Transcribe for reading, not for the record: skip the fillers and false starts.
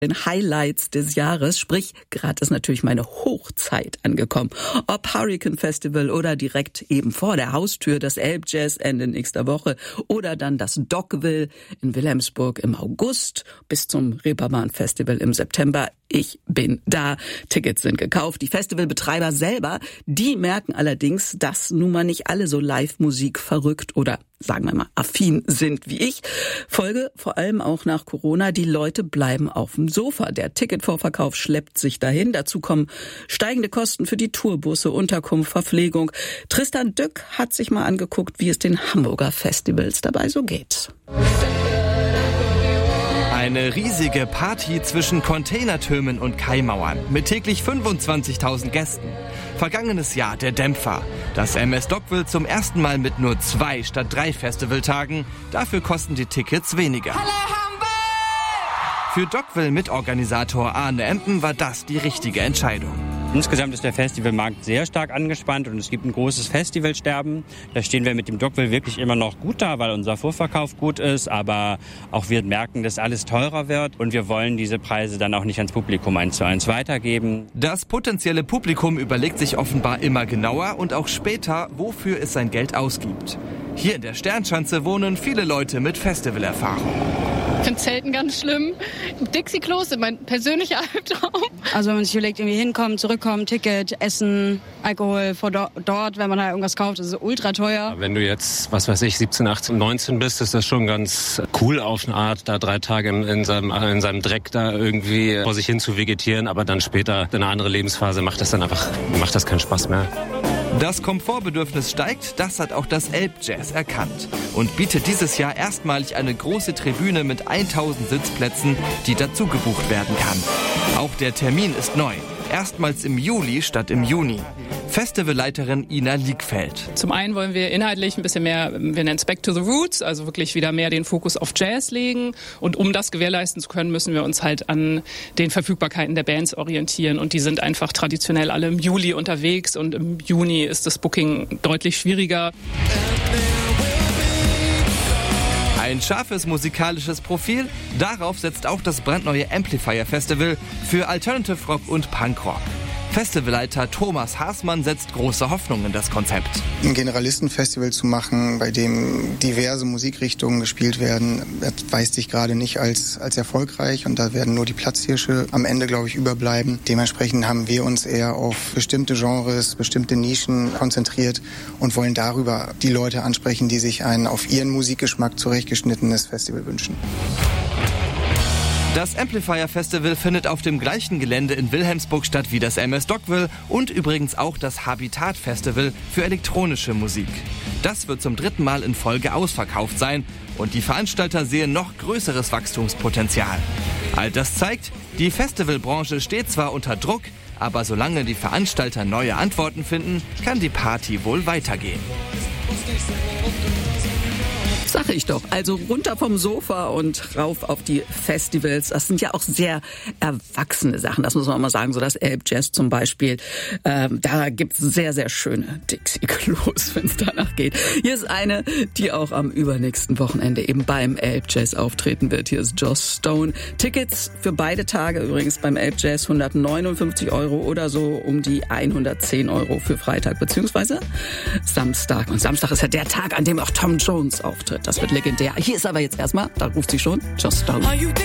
den Highlights des Jahres, sprich, gerade ist natürlich meine Hochzeit angekommen. Ob Hurricane Festival oder direkt eben vor der Haustür das Elbjazz Ende nächster Woche oder dann das Dockville in Wilhelmsburg im August bis zum Reeperbahn Festival im September. Ich bin da. Tickets sind gekauft. Die Festivalbetreiber selber, die merken allerdings, dass nun mal nicht alle so Live-Musik verrückt oder sagen wir mal affin sind wie ich. Folge vor allem auch nach Corona, die Leute bleiben auf dem Sofa. Der Ticketvorverkauf schleppt sich dahin. Dazu kommen steigende Kosten für die Tourbusse, Unterkunft, Verpflegung. Tristan Dück hat sich mal angeguckt, wie es den Hamburger Festivals dabei so geht. Eine riesige Party zwischen Containertürmen und Kaimauern mit täglich 25.000 Gästen. Vergangenes Jahr der Dämpfer. Das MS Dockville zum ersten Mal mit nur 2 statt 3 Festivaltagen. Dafür kosten die Tickets weniger. Für Dockville-Mitorganisator Arne Empen war das die richtige Entscheidung. Insgesamt ist der Festivalmarkt sehr stark angespannt und es gibt ein großes Festivalsterben. Da stehen wir mit dem Dockville wirklich immer noch gut da, weil unser Vorverkauf gut ist. Aber auch wir merken, dass alles teurer wird und wir wollen diese Preise dann auch nicht ans Publikum 1:1 weitergeben. Das potenzielle Publikum überlegt sich offenbar immer genauer und auch später, wofür es sein Geld ausgibt. Hier in der Sternschanze wohnen viele Leute mit Festivalerfahrung. Ich finde Zelten ganz schlimm. Dixie-Klos sind mein persönlicher Albtraum. Also wenn man sich überlegt, irgendwie hinkommen, zurückkommen, Ticket, Essen, Alkohol vor dort, wenn man da irgendwas kauft, das ist ultra teuer. Wenn du jetzt, 17, 18, 19 bist, ist das schon ganz cool auf eine Art, da 3 Tage in seinem Dreck da irgendwie vor sich hin zu vegetieren. Aber dann später, in eine andere Lebensphase, macht das keinen Spaß mehr. Das Komfortbedürfnis steigt, das hat auch das Elbjazz erkannt und bietet dieses Jahr erstmalig eine große Tribüne mit 1000 Sitzplätzen, die dazu gebucht werden kann. Auch der Termin ist neu, erstmals im Juli statt im Juni. Festivalleiterin Ina Liegfeld. Zum einen wollen wir inhaltlich ein bisschen mehr, wir nennen es Back to the Roots, also wirklich wieder mehr den Fokus auf Jazz legen. Und um das gewährleisten zu können, müssen wir uns halt an den Verfügbarkeiten der Bands orientieren. Und die sind einfach traditionell alle im Juli unterwegs und im Juni ist das Booking deutlich schwieriger. Ein scharfes musikalisches Profil, darauf setzt auch das brandneue Amplifier Festival für Alternative Rock und Punkrock. Festivalleiter Thomas Haßmann setzt große Hoffnung in das Konzept. Ein Generalistenfestival zu machen, bei dem diverse Musikrichtungen gespielt werden, erweist sich gerade nicht als erfolgreich und da werden nur die Platzhirsche am Ende, glaube ich, überbleiben. Dementsprechend haben wir uns eher auf bestimmte Genres, bestimmte Nischen konzentriert und wollen darüber die Leute ansprechen, die sich ein auf ihren Musikgeschmack zurechtgeschnittenes Festival wünschen. Das Amplifier Festival findet auf dem gleichen Gelände in Wilhelmsburg statt wie das MS Dockville und übrigens auch das Habitat Festival für elektronische Musik. Das wird zum 3. Mal in Folge ausverkauft sein und die Veranstalter sehen noch größeres Wachstumspotenzial. All das zeigt, die Festivalbranche steht zwar unter Druck, aber solange die Veranstalter neue Antworten finden, kann die Party wohl weitergehen. Sag ich doch. Also runter vom Sofa und rauf auf die Festivals. Das sind ja auch sehr erwachsene Sachen. Das muss man mal sagen. So das Elbjazz zum Beispiel. Da gibt's sehr, sehr schöne Dixie-Klos, wenn es danach geht. Hier ist eine, die auch am übernächsten Wochenende eben beim Elbjazz auftreten wird. Hier ist Joss Stone. Tickets für beide Tage übrigens beim Elbjazz 159 € oder so um die 110 € für Freitag beziehungsweise Samstag. Und Samstag ist ja der Tag, an dem auch Tom Jones auftritt. Das wird legendär. Hier ist aber jetzt erstmal, da ruft sie schon, Joss Stone.